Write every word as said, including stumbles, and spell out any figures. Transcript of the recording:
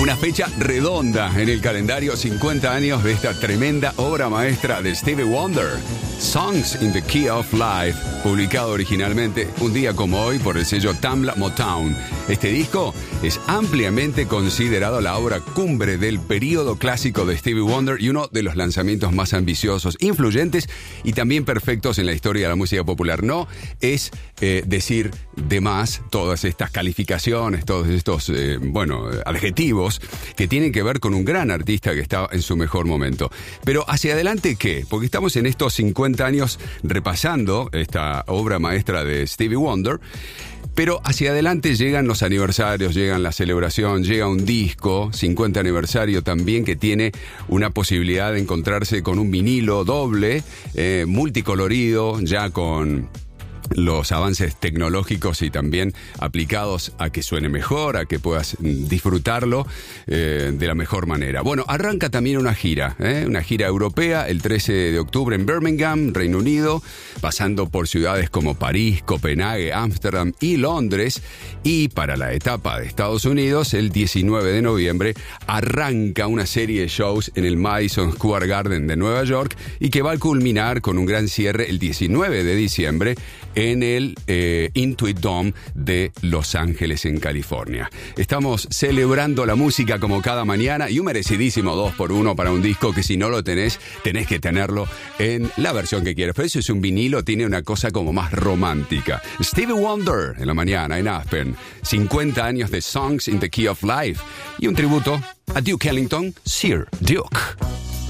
Una fecha redonda en el calendario, cincuenta años de esta tremenda obra maestra de Stevie Wonder. Songs in the Key of Life, publicado originalmente un día como hoy por el sello Tamla Motown. Este disco es ampliamente considerado la obra cumbre del período clásico de Stevie Wonder y uno de los lanzamientos más ambiciosos, influyentes y también perfectos en la historia de la música popular. No es eh, decir de más todas estas calificaciones, todos estos, eh, bueno, adjetivos que tienen que ver con un gran artista que está en su mejor momento. Pero ¿hacia adelante qué? Porque estamos en estos cincuenta años repasando esta obra maestra de Stevie Wonder, pero hacia adelante llegan los aniversarios, llegan la celebración, llega un disco, cincuenta aniversario también, que tiene una posibilidad de encontrarse con un vinilo doble, eh, multicolorido, ya con los avances tecnológicos y también aplicados a que suene mejor, a que puedas disfrutarlo eh, de la mejor manera. Bueno, arranca también una gira, ¿eh? una gira europea el trece de octubre en Birmingham, Reino Unido, pasando por ciudades como París, Copenhague, Ámsterdam y Londres. Y para la etapa de Estados Unidos, el diecinueve de noviembre, arranca una serie de shows en el Madison Square Garden de Nueva York y que va a culminar con un gran cierre el diecinueve de diciembre en el eh, Intuit Dome de Los Ángeles, en California. Estamos celebrando la música como cada mañana y un merecidísimo dos por uno para un disco que si no lo tenés, tenés que tenerlo en la versión que quieras. Pero eso es un vinilo, tiene una cosa como más romántica. Stevie Wonder en la mañana en Aspen. cincuenta años de Songs in the Key of Life y un tributo a Duke Ellington, Sir Duke.